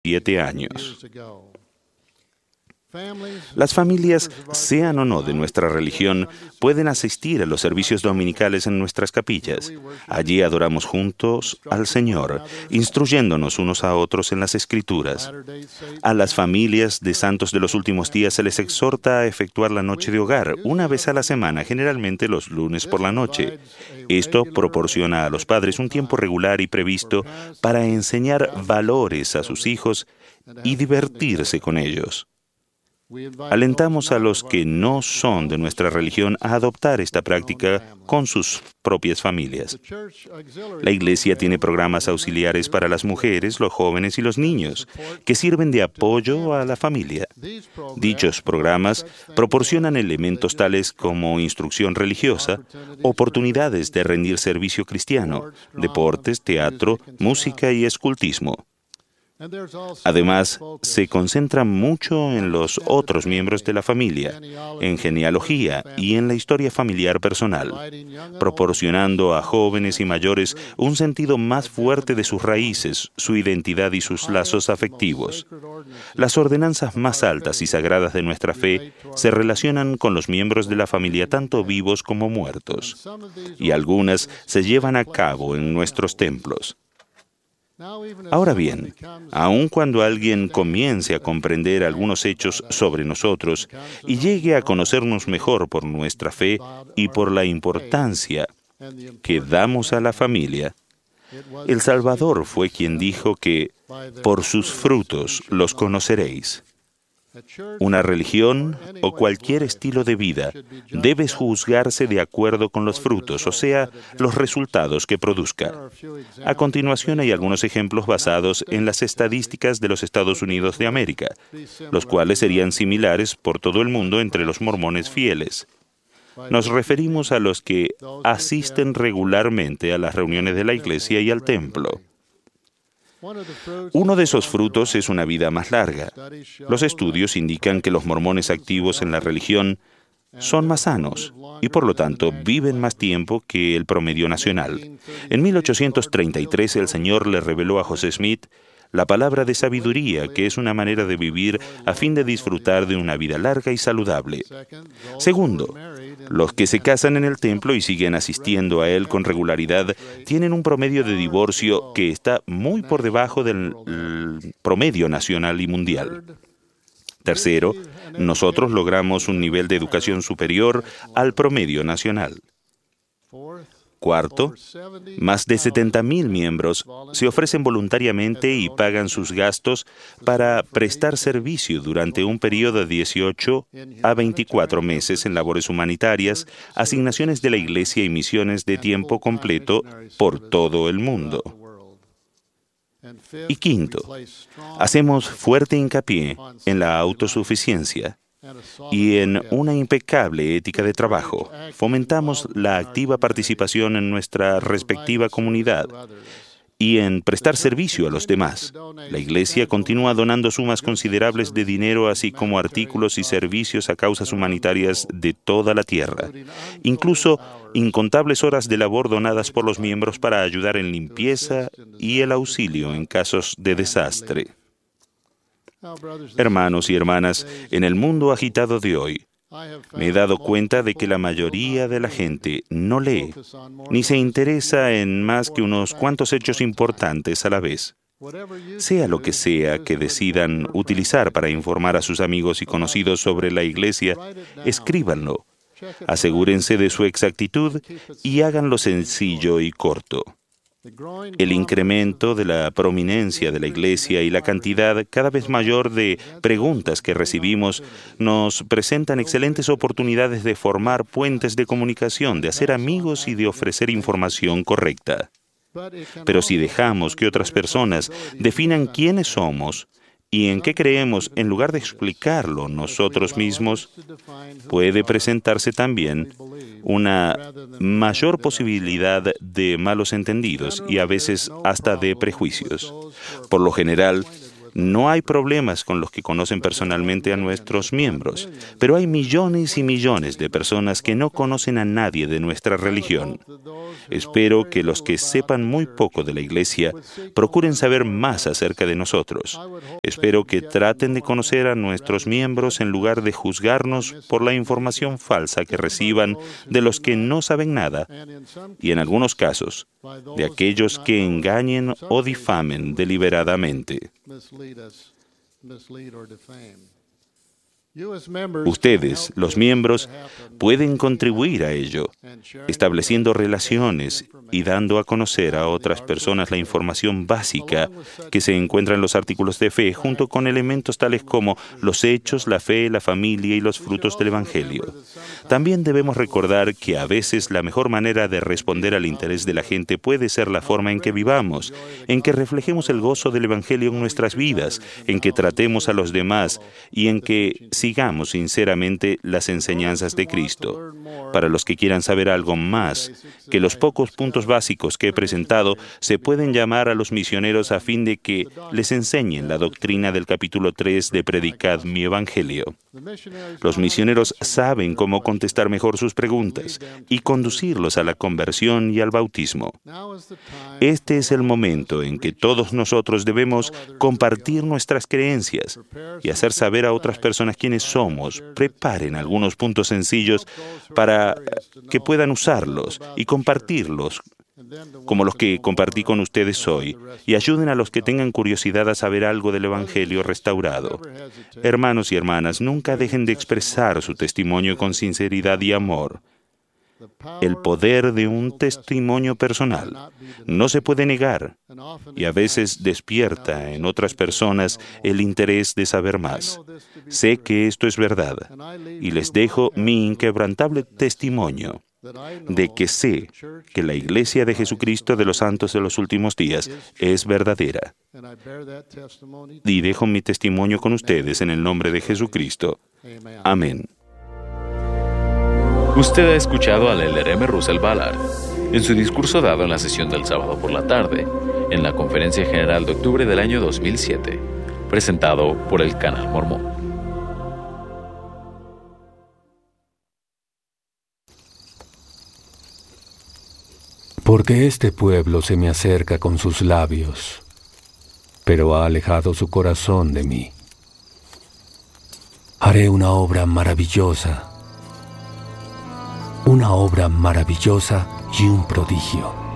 7 años. Las familias, sean o no de nuestra religión, pueden asistir a los servicios dominicales en nuestras capillas. Allí adoramos juntos al Señor, instruyéndonos unos a otros en las Escrituras. A las familias de santos de los últimos días se les exhorta a efectuar la noche de hogar una vez a la semana, generalmente los lunes por la noche. Esto proporciona a los padres un tiempo regular y previsto para enseñar valores a sus hijos y divertirse con ellos. Alentamos a los que no son de nuestra religión a adoptar esta práctica con sus propias familias. La Iglesia tiene programas auxiliares para las mujeres, los jóvenes y los niños, que sirven de apoyo a la familia. Dichos programas proporcionan elementos tales como instrucción religiosa, oportunidades de rendir servicio cristiano, deportes, teatro, música y escultismo. Además, se concentra mucho en los otros miembros de la familia, en genealogía y en la historia familiar personal, proporcionando a jóvenes y mayores un sentido más fuerte de sus raíces, su identidad y sus lazos afectivos. Las ordenanzas más altas y sagradas de nuestra fe se relacionan con los miembros de la familia tanto vivos como muertos, y algunas se llevan a cabo en nuestros templos. Ahora bien, aun cuando alguien comience a comprender algunos hechos sobre nosotros y llegue a conocernos mejor por nuestra fe y por la importancia que damos a la familia, el Salvador fue quien dijo que por sus frutos los conoceréis. Una religión o cualquier estilo de vida debe juzgarse de acuerdo con los frutos, o sea, los resultados que produzca. A continuación hay algunos ejemplos basados en las estadísticas de los Estados Unidos de América, los cuales serían similares por todo el mundo entre los mormones fieles. Nos referimos a los que asisten regularmente a las reuniones de la iglesia y al templo. Uno de esos frutos es una vida más larga. Los estudios indican que los mormones activos en la religión son más sanos y, por lo tanto, viven más tiempo que el promedio nacional. En 1833, el Señor le reveló a José Smith la palabra de sabiduría, que es una manera de vivir a fin de disfrutar de una vida larga y saludable. Segundo, los que se casan en el templo y siguen asistiendo a él con regularidad tienen un promedio de divorcio que está muy por debajo del promedio nacional y mundial. Tercero, nosotros logramos un nivel de educación superior al promedio nacional. Cuarto, más de 70,000 miembros se ofrecen voluntariamente y pagan sus gastos para prestar servicio durante un periodo de 18 a 24 meses en labores humanitarias, asignaciones de la Iglesia y misiones de tiempo completo por todo el mundo. Y quinto, hacemos fuerte hincapié en la autosuficiencia y en una impecable ética de trabajo. Fomentamos la activa participación en nuestra respectiva comunidad y en prestar servicio a los demás. La Iglesia continúa donando sumas considerables de dinero, así como artículos y servicios a causas humanitarias de toda la tierra. Incluso incontables horas de labor donadas por los miembros para ayudar en limpieza y el auxilio en casos de desastre. Hermanos y hermanas, en el mundo agitado de hoy, me he dado cuenta de que la mayoría de la gente no lee, ni se interesa en más que unos cuantos hechos importantes a la vez. Sea lo que sea que decidan utilizar para informar a sus amigos y conocidos sobre la Iglesia, escríbanlo, asegúrense de su exactitud y háganlo sencillo y corto. El incremento de la prominencia de la Iglesia y la cantidad cada vez mayor de preguntas que recibimos nos presentan excelentes oportunidades de formar puentes de comunicación, de hacer amigos y de ofrecer información correcta. Pero si dejamos que otras personas definan quiénes somos y en qué creemos en lugar de explicarlo nosotros mismos, puede presentarse también una mayor posibilidad de malos entendidos y a veces hasta de prejuicios. Por lo general, No hay problemas con los que conocen personalmente a nuestros miembros, pero hay millones y millones de personas que no conocen a nadie de nuestra religión. Espero que los que sepan muy poco de la Iglesia procuren saber más acerca de nosotros. Espero que traten de conocer a nuestros miembros en lugar de juzgarnos por la información falsa que reciban de los que no saben nada y, en algunos casos, de aquellos que engañen o difamen deliberadamente. Ustedes, los miembros, pueden contribuir a ello, estableciendo relaciones y dando a conocer a otras personas la información básica que se encuentra en los artículos de fe, junto con elementos tales como los hechos, la fe, la familia y los frutos del Evangelio. También debemos recordar que a veces la mejor manera de responder al interés de la gente puede ser la forma en que vivamos, en que reflejemos el gozo del Evangelio en nuestras vidas, en que tratemos a los demás y en que sigamos sinceramente las enseñanzas de Cristo. Para los que quieran saber algo más que los pocos puntos básicos que he presentado, se pueden llamar a los misioneros a fin de que les enseñen la doctrina del capítulo 3 de Predicad mi Evangelio. Los misioneros saben cómo contestar mejor sus preguntas y conducirlos a la conversión y al bautismo. Este es el momento en que todos nosotros debemos compartir nuestras creencias y hacer saber a otras personas quiénes somos. Preparen algunos puntos sencillos para que puedan usarlos y compartirlos, como los que compartí con ustedes hoy, y ayuden a los que tengan curiosidad a saber algo del Evangelio restaurado. Hermanos y hermanas, nunca dejen de expresar su testimonio con sinceridad y amor. El poder de un testimonio personal no se puede negar y a veces despierta en otras personas el interés de saber más. Sé que esto es verdad y les dejo mi inquebrantable testimonio de que sé que la Iglesia de Jesucristo de los Santos de los Últimos Días es verdadera. Y dejo mi testimonio con ustedes en el nombre de Jesucristo. Amén. Usted ha escuchado al Elder M. Russell Ballard en su discurso dado en la sesión del sábado por la tarde, en la Conferencia General de octubre del año 2007, presentado por el Canal Mormón. Porque este pueblo se me acerca con sus labios, pero ha alejado su corazón de mí. Haré una obra maravillosa y un prodigio.